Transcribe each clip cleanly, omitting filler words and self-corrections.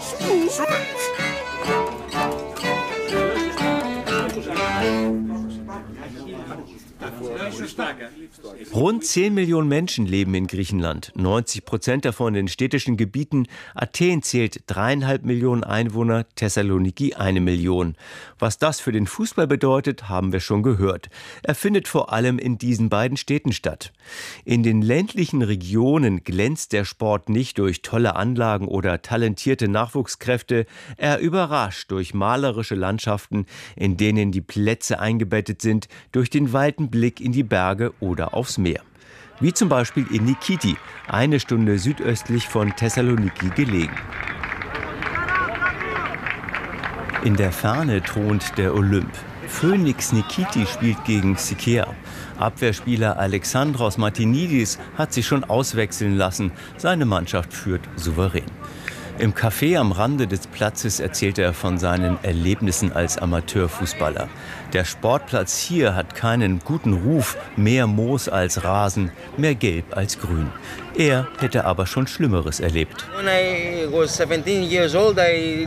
Rund 10 Millionen Menschen leben in Griechenland, 90% davon in städtischen Gebieten. Athen zählt 3,5 Millionen Einwohner, Thessaloniki 1 Million. Was das für den Fußball bedeutet, haben wir schon gehört. Er findet vor allem in diesen beiden Städten statt. In den ländlichen Regionen glänzt der Sport nicht durch tolle Anlagen oder talentierte Nachwuchskräfte. Er überrascht durch malerische Landschaften, in denen die Plätze eingebettet sind, durch den weiten Blick in die Berge oder aufs Meer. Wie zum Beispiel in Nikiti, 1 Stunde südöstlich von Thessaloniki gelegen. In der Ferne thront der Olymp. Phoenix Nikiti spielt gegen Sikia. Abwehrspieler Alexandros Martinidis hat sich schon auswechseln lassen. Seine Mannschaft führt souverän. Im Café am Rande des Platzes erzählt er von seinen Erlebnissen als Amateurfußballer. Der Sportplatz hier hat keinen guten Ruf, mehr Moos als Rasen, mehr Gelb als Grün. Er hätte aber schon Schlimmeres erlebt. When I was 17 years old, I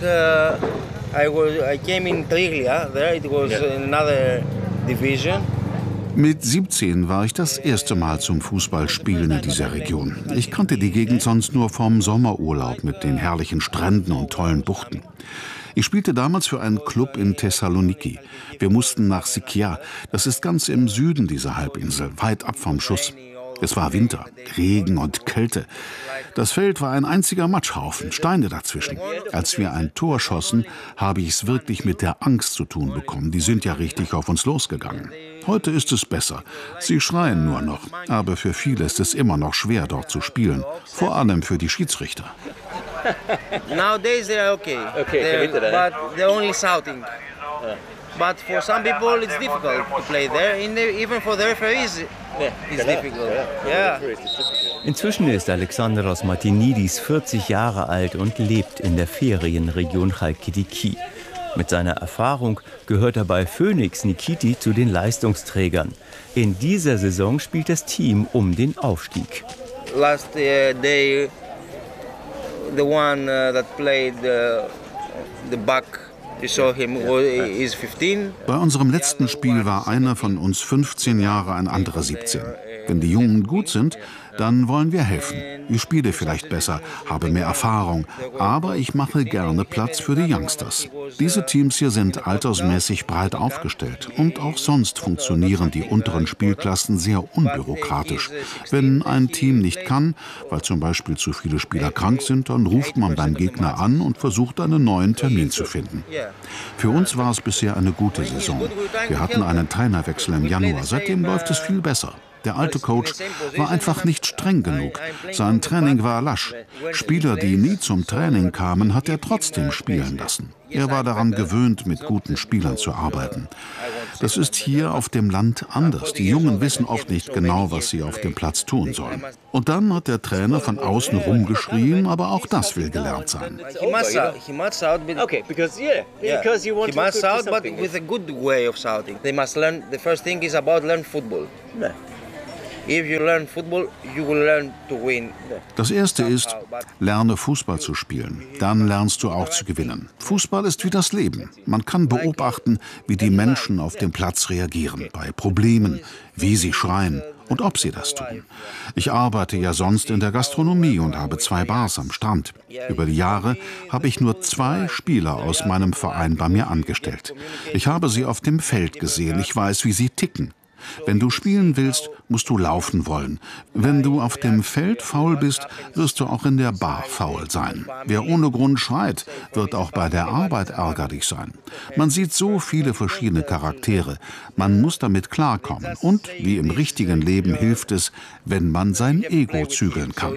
came in Triglia. There it was another division. Mit 17 war ich das erste Mal zum Fußballspielen in dieser Region. Ich kannte die Gegend sonst nur vom Sommerurlaub mit den herrlichen Stränden und tollen Buchten. Ich spielte damals für einen Club in Thessaloniki. Wir mussten nach Sikia. Das ist ganz im Süden dieser Halbinsel, weit ab vom Schuss. Es war Winter, Regen und Kälte. Das Feld war ein einziger Matschhaufen, Steine dazwischen. Als wir ein Tor schossen, habe ich es wirklich mit der Angst zu tun bekommen. Die sind ja richtig auf uns losgegangen. Heute ist es besser. Sie schreien nur noch. Aber für viele ist es immer noch schwer, dort zu spielen. Vor allem für die Schiedsrichter. Nowadays they are okay. But they're only shouting. But for some people it's difficult to play there. Even for the referees it's difficult. Yeah. Inzwischen ist Alexandros Martinidis 40 Jahre alt und lebt in der Ferienregion Chalkidiki. Mit seiner Erfahrung gehört er bei Phoenix Nikiti zu den Leistungsträgern. In dieser Saison spielt das Team um den Aufstieg. Last day, the one that played the back, you saw him, is 15. Bei unserem letzten Spiel war einer von uns 15 Jahre, ein anderer 17. Wenn die Jungen gut sind, dann wollen wir helfen. Ich spiele vielleicht besser, habe mehr Erfahrung, aber ich mache gerne Platz für die Youngsters. Diese Teams hier sind altersmäßig breit aufgestellt und auch sonst funktionieren die unteren Spielklassen sehr unbürokratisch. Wenn ein Team nicht kann, weil zum Beispiel zu viele Spieler krank sind, dann ruft man beim Gegner an und versucht, einen neuen Termin zu finden. Für uns war es bisher eine gute Saison. Wir hatten einen Trainerwechsel im Januar, seitdem läuft es viel besser. Der alte Coach war einfach nicht streng genug. Sein Training war lasch. Spieler, die nie zum Training kamen, hat er trotzdem spielen lassen. Er war daran gewöhnt, mit guten Spielern zu arbeiten. Das ist hier auf dem Land anders. Die Jungen wissen oft nicht genau, was sie auf dem Platz tun sollen. Und dann hat der Trainer von außen rumgeschrien, aber auch das will gelernt sein. He must shout, but with a good way of shouting. They must learn. The first thing is about learn football. If you learn football, you will learn to win. Das Erste ist, lerne Fußball zu spielen. Dann lernst du auch zu gewinnen. Fußball ist wie das Leben. Man kann beobachten, wie die Menschen auf dem Platz reagieren, bei Problemen, wie sie schreien und ob sie das tun. Ich arbeite ja sonst in der Gastronomie und habe 2 Bars am Strand. Über die Jahre habe ich nur 2 Spieler aus meinem Verein bei mir angestellt. Ich habe sie auf dem Feld gesehen. Ich weiß, wie sie ticken. Wenn du spielen willst, musst du laufen wollen. Wenn du auf dem Feld faul bist, wirst du auch in der Bar faul sein. Wer ohne Grund schreit, wird auch bei der Arbeit ärgerlich sein. Man sieht so viele verschiedene Charaktere. Man muss damit klarkommen. Und wie im richtigen Leben hilft es, wenn man sein Ego zügeln kann.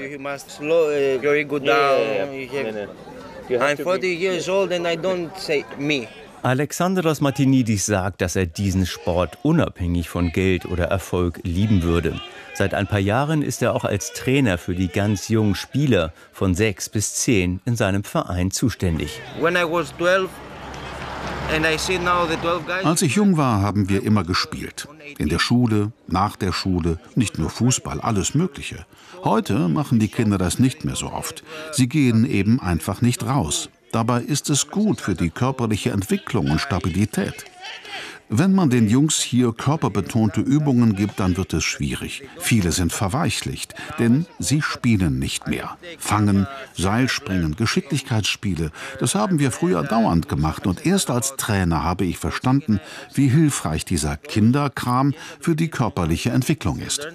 I'm 40 years old and I don't say me. Alexandros Martinidis sagt, dass er diesen Sport unabhängig von Geld oder Erfolg lieben würde. Seit ein paar Jahren ist er auch als Trainer für die ganz jungen Spieler von 6 bis 10 in seinem Verein zuständig. When I was 12, Als ich jung war, haben wir immer gespielt. In der Schule, nach der Schule, nicht nur Fußball, alles Mögliche. Heute machen die Kinder das nicht mehr so oft. Sie gehen eben einfach nicht raus. Dabei ist es gut für die körperliche Entwicklung und Stabilität. Wenn man den Jungs hier körperbetonte Übungen gibt, dann wird es schwierig. Viele sind verweichlicht, denn sie spielen nicht mehr. Fangen, Seilspringen, Geschicklichkeitsspiele, das haben wir früher dauernd gemacht. Und erst als Trainer habe ich verstanden, wie hilfreich dieser Kinderkram für die körperliche Entwicklung ist.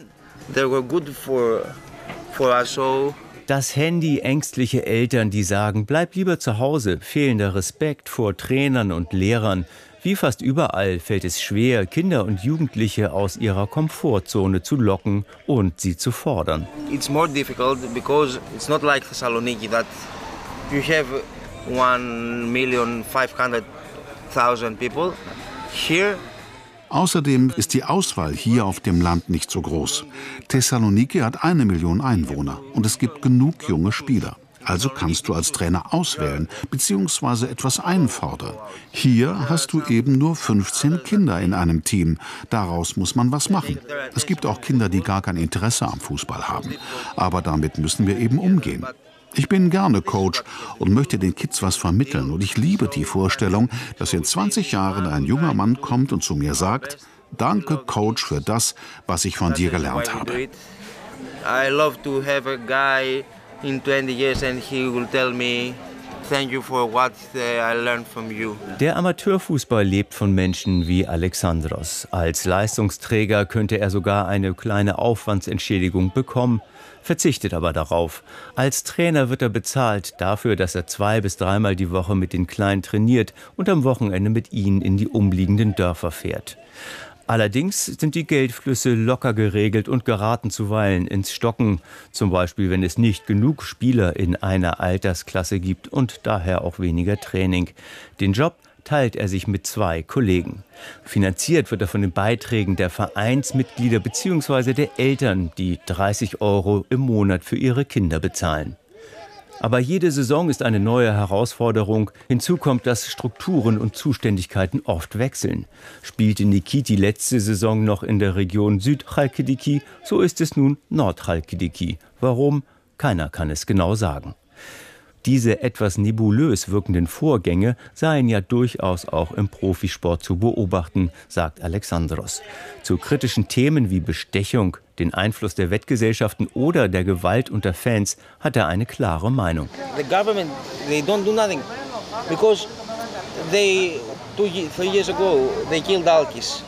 Das Handy, ängstliche Eltern, die sagen, bleib lieber zu Hause, fehlender Respekt vor Trainern und Lehrern. Wie fast überall fällt es schwer, Kinder und Jugendliche aus ihrer Komfortzone zu locken und sie zu fordern. It's more difficult because it's not like Thessaloniki that you have 1,500,000 people. Here Außerdem ist die Auswahl hier auf dem Land nicht so groß. Thessaloniki hat 1 Million Einwohner und es gibt genug junge Spieler. Also kannst du als Trainer auswählen bzw. etwas einfordern. Hier hast du eben nur 15 Kinder in einem Team. Daraus muss man was machen. Es gibt auch Kinder, die gar kein Interesse am Fußball haben. Aber damit müssen wir eben umgehen. Ich bin gerne Coach und möchte den Kids was vermitteln. Und ich liebe die Vorstellung, dass in 20 Jahren ein junger Mann kommt und zu mir sagt, danke Coach für das, was ich von dir gelernt habe. I love to have a guy in 20 years and he will tell me, thank you for what I learned from you. Der Amateurfußball lebt von Menschen wie Alexandros. Als Leistungsträger könnte er sogar eine kleine Aufwandsentschädigung bekommen, verzichtet aber darauf. Als Trainer wird er bezahlt dafür, dass er 2- bis 3-mal die Woche mit den Kleinen trainiert und am Wochenende mit ihnen in die umliegenden Dörfer fährt. Allerdings sind die Geldflüsse locker geregelt und geraten zuweilen ins Stocken. Zum Beispiel, wenn es nicht genug Spieler in einer Altersklasse gibt und daher auch weniger Training. Den Job teilt er sich mit 2 Kollegen. Finanziert wird er von den Beiträgen der Vereinsmitglieder bzw. der Eltern, die 30 € im Monat für ihre Kinder bezahlen. Aber jede Saison ist eine neue Herausforderung. Hinzu kommt, dass Strukturen und Zuständigkeiten oft wechseln. Spielte Nikiti letzte Saison noch in der Region Süd-Chalkidiki, so ist es nun Nord-Chalkidiki. Warum? Keiner kann es genau sagen. Diese etwas nebulös wirkenden Vorgänge seien ja durchaus auch im Profisport zu beobachten, sagt Alexandros. Zu kritischen Themen wie Bestechung, den Einfluss der Wettgesellschaften oder der Gewalt unter Fans hat er eine klare Meinung. The government, they don't do nothing because they 3 years ago they killed Alkis.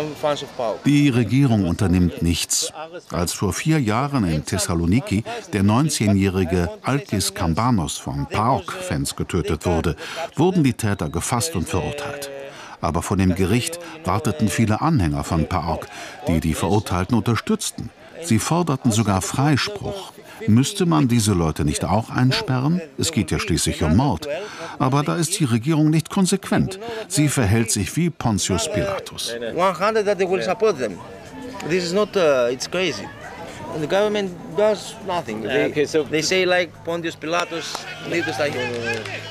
Die Regierung unternimmt nichts. Als vor 4 Jahren in Thessaloniki der 19-jährige Alkis Kambanos von PAOK-Fans getötet wurde, wurden die Täter gefasst und verurteilt. Aber vor dem Gericht warteten viele Anhänger von PAOK, die die Verurteilten unterstützten. Sie forderten sogar Freispruch. Müsste man diese Leute nicht auch einsperren? Es geht ja schließlich um Mord. Aber da ist die Regierung nicht konsequent. Sie verhält sich wie Pontius Pilatus. 100 that they will support them. This is not, it's crazy. The government does nothing. They say like Pontius Pilatus, leave the